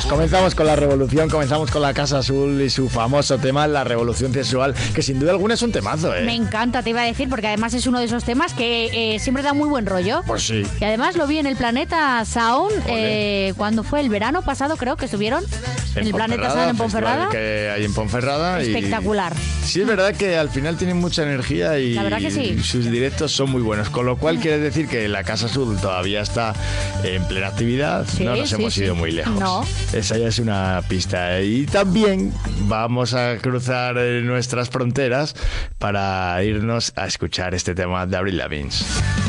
Comenzamos con la revolución, comenzamos con la Casa Azul y su famoso tema, la revolución sexual, que sin duda alguna es un temazo, ¿eh? Me encanta, te iba a decir, porque además es uno de esos temas que siempre da muy buen rollo. Pues sí. Y además lo vi en el Planeta Sound, cuando fue el verano pasado, creo que estuvieron en el Planeta Sound en Ponferrada. Que hay en Ponferrada. Espectacular. Sí, es verdad que al final tienen mucha energía y la verdad que sí. Sus directos son muy buenos, con lo cual quiere decir que la Casa Azul todavía está en plena actividad. Sí, no nos hemos ido muy lejos. No. Esa ya es una pista. Y también vamos a cruzar nuestras fronteras para irnos a escuchar este tema de Avril Lavigne.